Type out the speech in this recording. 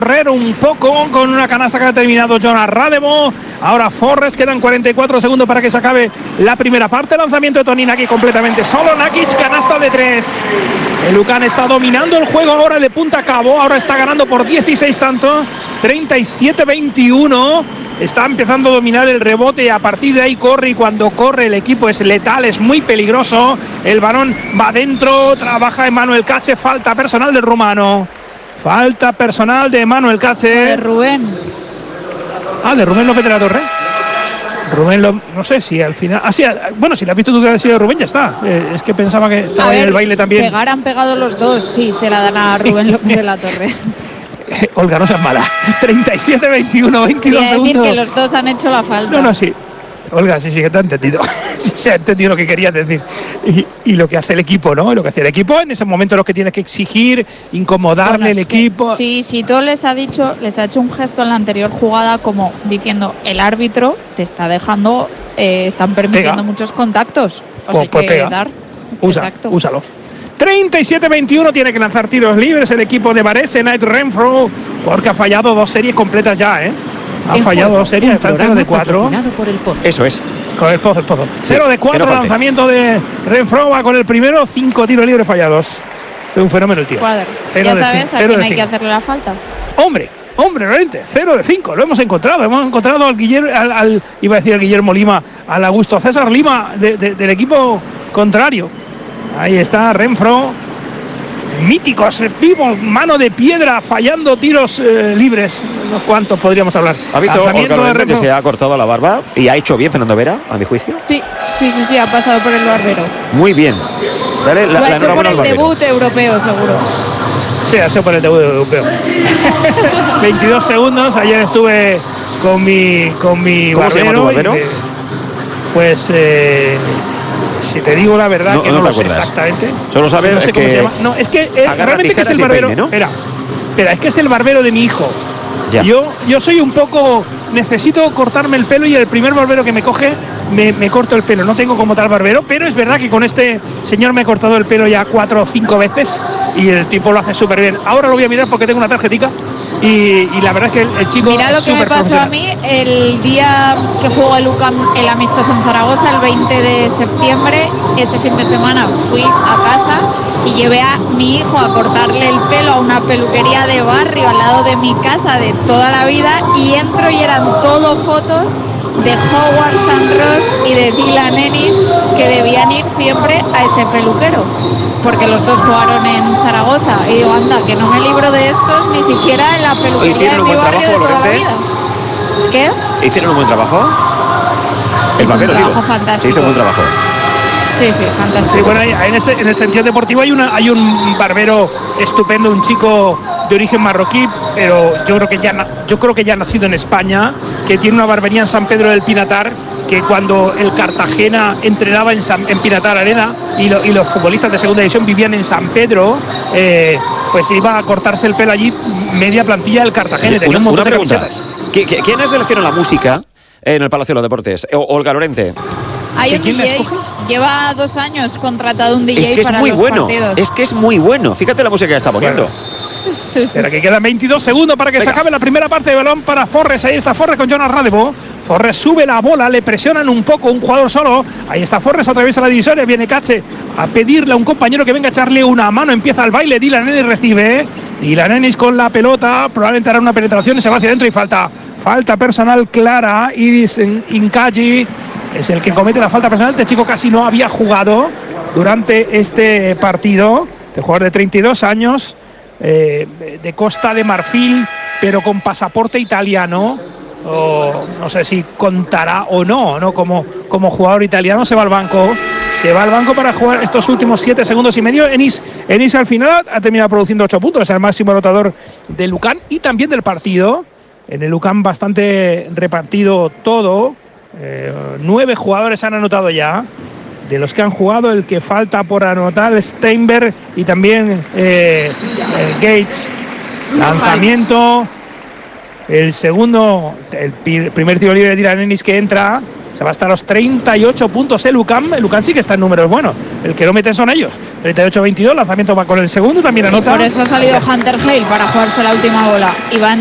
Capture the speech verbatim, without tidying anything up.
correr un poco con una canasta que ha terminado Jonas Rademo. Ahora Forres, quedan cuarenta y cuatro segundos para que se acabe la primera parte. Lanzamiento de Toni Nakic completamente solo. Nakic, canasta de tres. El UCAN está dominando el juego ahora de punta a cabo. Ahora está ganando por dieciséis tantos. treinta y siete veintiuno. Está empezando a dominar el rebote y a partir de ahí corre, y cuando corre el equipo es letal, es muy peligroso. El balón va dentro, trabaja Emmanuel Cache, falta personal del rumano. Falta personal de Emmanuel Cache. De Rubén. Ah, de Rubén López de la Torre. Rubén, lo, no sé si al final. Ah, sí, bueno, si la has visto tú que ha sido de Rubén, ya está. Eh, es que pensaba que estaba ahí en el baile también. Pegar han pegado los dos, sí, se la dan a Rubén López de la Torre. Olga, no seas mala. treinta y siete veintiuno, veintidós Quiero decir segundos. que los dos han hecho la falta. No, no, sí. Olga, sí, sí, que te ha entendido. Sí, se ha entendido lo que querías decir. Y, y lo que hace el equipo, ¿no? Lo que hace el equipo en ese momento, lo que tienes que exigir, incomodarle Bueno, el es equipo. Que, sí, sí, todo les ha dicho, les ha hecho un gesto en la anterior jugada como diciendo, el árbitro te está dejando, eh, están permitiendo pega. muchos contactos. O Pues, sea, pues que pega. dar. Usa, Exacto. úsalos. treinta y siete veintiuno, tiene que lanzar tiros libres el equipo de Varese, Knight Renfro, porque ha fallado dos series completas ya, ¿eh? Ha En fallado juego, dos series, está en cero de cuatro. Por el Pozo. Eso es. Con el Pozo, el Pozo. Sí, cero de que cuatro, no falte. lanzamiento de Renfro, va con el primero, cinco tiros libres fallados. Es un fenómeno el tío. Cuadro. Cero Ya de sabes cinco, a cero quién de hay que cinco. hacerle la falta. Hombre, hombre, realmente, cero de cinco, lo hemos encontrado, hemos encontrado al Guillermo, al, al- iba a decir al Guillermo Lima, al Augusto César Lima de- de- del equipo contrario. Ahí está Renfro, míticos, vivos, mano de piedra, fallando tiros eh, libres, unos cuantos podríamos hablar. ¿Ha visto Lanzamiento Olga de Lorente que Renfro. se ha cortado la barba y ha hecho bien Fernando Vera, a mi juicio? Sí, sí, sí, sí, ha pasado por el barbero. Muy bien. Dale la, Lo ha la hecho por enhorabuena al el barbero. debut europeo, seguro. Sí, ha sido por el debut europeo. veintidós segundos, ayer estuve con mi con mi ¿Cómo se llama tu barbero y barbero? me- pues eh, si te digo la verdad No- que no no, te lo sé acuerdas. exactamente. Solo sabes no sé cómo que se llama. No, es que eh, agarra realmente que es tijeras el y barbero. peine, ¿no? Espera, espera, es que es el barbero de mi hijo. Ya. Yo, yo soy un poco. Necesito cortarme el pelo y el primer barbero que me coge me, me corto el pelo. No tengo como tal barbero, pero es verdad que con este señor me he cortado el pelo ya cuatro o cinco veces y el tipo lo hace súper bien. Ahora lo voy a mirar porque tengo una tarjetica y, y la verdad es que el, el chico. Mira lo es que me súper pasó a profesional. mí el día que jugó el UCAM el amistoso en Zaragoza, el veinte de septiembre. Ese fin de semana fui a casa y llevé a mi hijo a cortarle el pelo a una peluquería de barrio al lado de mi casa de toda la vida y entro y eran todo fotos de Howard Sandros y de Dylan Ennis que debían ir siempre a ese peluquero porque los dos jugaron en Zaragoza y digo, anda, que no me libro de estos ni siquiera en la peluquería ¿Hicieron de un mi buen barrio de trabajo, toda la Lorente? vida. ¿Qué? ¿Hicieron un buen trabajo? El Hizo un barbero, digo. trabajo fantástico. Se hizo un buen trabajo. Sí, sí, fantástico. Sí, bueno, ahí- en, ese, en el sentido deportivo hay, una, hay un barbero estupendo, un chico de origen marroquí, pero yo creo que ya na- yo creo que ya ha nacido en España, que tiene una barbería en San Pedro del Pinatar, que cuando el Cartagena entrenaba en, San- en Pinatar Arena y, lo- y los futbolistas de segunda división vivían en San Pedro, eh, pues iba a cortarse el pelo allí media plantilla del Cartagena. y tenía Una, un montón una de pregunta. camisetas. ¿Qui- qui- ¿Quiénes seleccionan la música en el Palacio de los Deportes? O- Olga Lorente. Hay un ¿Quién la D J, escoge? lleva dos años contratado un D J Es que es para muy los bueno. partidos. Es que es muy bueno. Fíjate la música que está poniendo. Sí, sí. Espera, que quedan veintidós segundos para que Venga. se acabe la primera parte de balón para Forres. Ahí está Forres con Jonas Radebo. Forres sube la bola, le presionan un poco, un jugador solo. Ahí está Forres, atraviesa la divisoria. Viene Cache a pedirle a un compañero que venga a echarle una mano. Empieza el baile. Dylan Ennis recibe. Dylan Ennis con la pelota. Probablemente hará una penetración y se va hacia adentro y falta. Falta personal clara. Iris Incaji es el que comete la falta personal. Este chico casi no había jugado durante este partido. Este jugador de treinta y dos años. Eh, de Costa de Marfil, pero con pasaporte italiano. O no sé si contará o no, ¿no? Como, como jugador italiano se va al banco. Se va al banco para jugar estos últimos siete segundos y medio. Enis, Enis al final ha terminado produciendo ocho puntos, es el máximo anotador del UCAN y también del partido. En el UCAN bastante repartido todo. Eh, nueve jugadores han anotado ya. De los que han jugado, el que falta por anotar es Steinberg y también eh, eh, Gates. Lanzamiento. El segundo, el pi- primer tiro libre de Dylan Ennis que entra. Se va hasta los treinta y ocho puntos el UCAM. El UCAM sí que está en números buenos. El que no meten son ellos. treinta y ocho veintidós, lanzamiento va con el segundo, también anota. Y por eso ha salido Hunter Hale para jugarse la última bola. Y va en